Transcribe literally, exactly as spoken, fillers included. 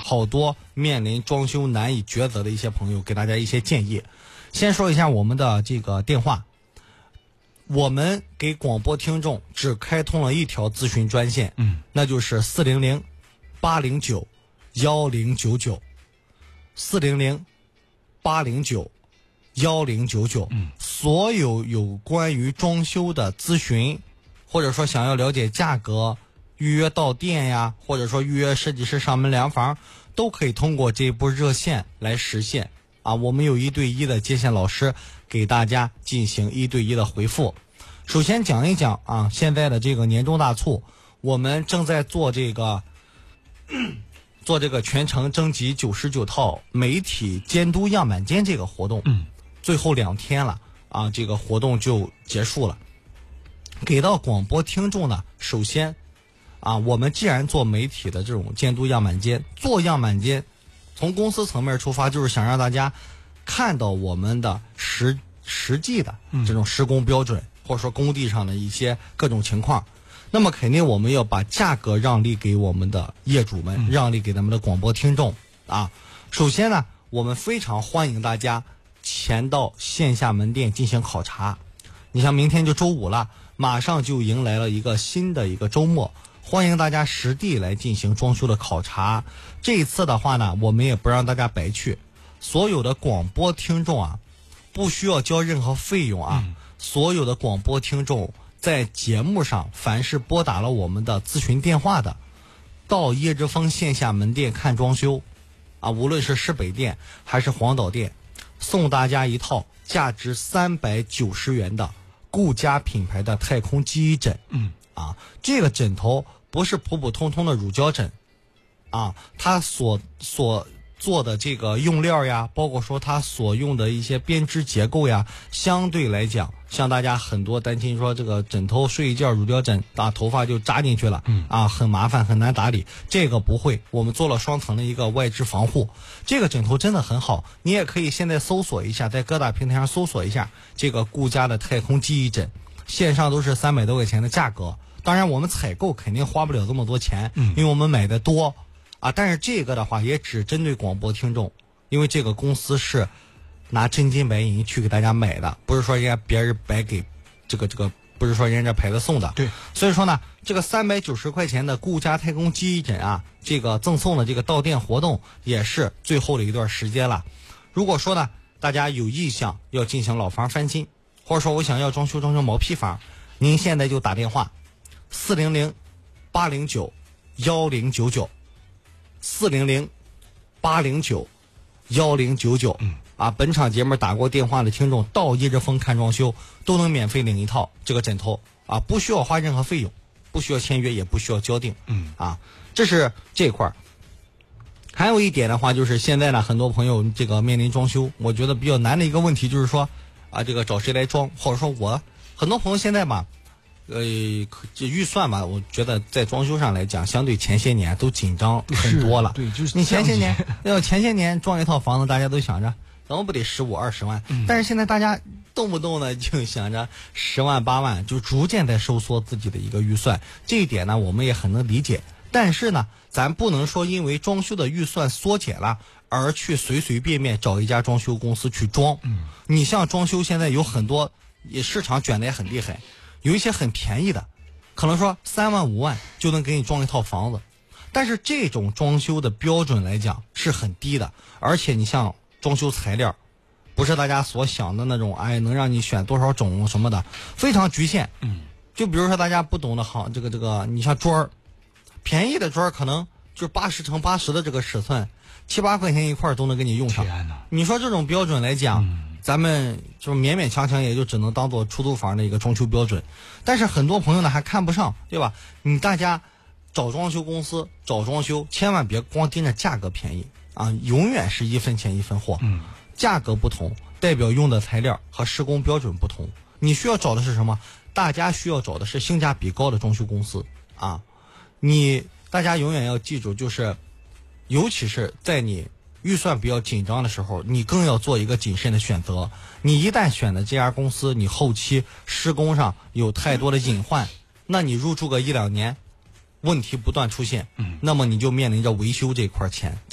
好多面临装修难以抉择的一些朋友，给大家一些建议。先说一下我们的这个电话，我们给广播听众只开通了一条咨询专线，嗯，那就是四零零八零九幺零九九，四零零八零九幺零九九。嗯，所有有关于装修的咨询，或者说想要了解价格、预约到店呀，或者说预约设计师上门量房，都可以通过这部热线来实现。啊，我们有一对一的接线老师给大家进行一对一的回复。首先讲一讲啊，现在的这个年终大促，我们正在做这个做这个全程征集九十九套媒体监督样板间这个活动，嗯，最后两天了啊，这个活动就结束了。给到广播听众呢，首先啊，我们既然做媒体的这种监督样板间，做样板间从公司层面出发，就是想让大家看到我们的实实际的这种施工标准，嗯，或者说工地上的一些各种情况。那么肯定我们要把价格让利给我们的业主们，嗯，让利给咱们的广播听众啊。首先呢，我们非常欢迎大家前到线下门店进行考察。你像明天就周五了，马上就迎来了一个新的一个周末，欢迎大家实地来进行装修的考察。这一次的话呢，我们也不让大家白去，所有的广播听众啊，不需要交任何费用啊。嗯，所有的广播听众在节目上，凡是拨打了我们的咨询电话的，到叶之峰线下门店看装修啊，无论是市北店还是黄岛店，送大家一套价值三百九十元的顾家品牌的太空记忆枕。嗯，啊，这个枕头不是普普通通的乳胶枕啊，它所所做的这个用料呀，包括说它所用的一些编织结构呀，相对来讲，像大家很多担心说这个枕头睡一觉乳胶枕啊，头发就扎进去了，嗯啊，很麻烦很难打理。这个不会，我们做了双层的一个外置防护，这个枕头真的很好。你也可以现在搜索一下，在各大平台上搜索一下这个顾家的太空记忆枕，线上都是三百多块钱的价格。当然我们采购肯定花不了这么多钱，嗯，因为我们买的多啊，但是这个的话也只针对广播听众，因为这个公司是拿真金白银去给大家买的，不是说人家别人白给这个这个，不是说人家牌子送的。对，所以说呢，这个三百九十块钱的顾家太空记忆枕啊，这个赠送的这个到店活动也是最后的一段时间了。如果说呢，大家有意向要进行老房翻新，或者说我想要装修装修毛坯房，您现在就打电话四零零八零九幺零九九。四零零八零九幺零九九。嗯啊，本场节目打过电话的听众到叶之峰看装修都能免费领一套这个枕头啊，不需要花任何费用，不需要签约，也不需要交定。嗯啊，这是这块儿。还有一点的话，就是现在呢，很多朋友这个面临装修，我觉得比较难的一个问题就是说啊，这个找谁来装，或者说我很多朋友现在吧。呃，这预算吧，我觉得在装修上来讲，相对前些年都紧张很多了。对，就是你前些年，要前些年装一套房子，大家都想着怎么不得十五二十万，嗯，但是现在大家动不动呢就想着十万八万，就逐渐在收缩自己的一个预算。这一点呢，我们也很能理解。但是呢，咱不能说因为装修的预算缩减了，而去随随便便找一家装修公司去装。嗯，你像装修现在有很多，也市场卷的也很厉害。有一些很便宜的，可能说三万五万就能给你装一套房子，但是这种装修的标准来讲是很低的，而且你像装修材料，不是大家所想的那种，哎，能让你选多少种什么的，非常局限。嗯，就比如说大家不懂的行，这个这个，你像砖儿，便宜的砖儿可能就是八十乘八十的这个尺寸，七八块钱一块都能给你用上。你说这种标准来讲。嗯，咱们就勉勉强强也就只能当做出租房的一个装修标准，但是很多朋友呢还看不上，对吧？你大家找装修公司找装修，千万别光盯着价格便宜啊，永远是一分钱一分货。嗯，价格不同，代表用的材料和施工标准不同。你需要找的是什么？大家需要找的是性价比高的装修公司啊！你大家永远要记住，就是尤其是在你预算比较紧张的时候，你更要做一个谨慎的选择。你一旦选的这家公司，你后期施工上有太多的隐患，那你入住个一两年，问题不断出现，嗯，那么你就面临着维修这块钱。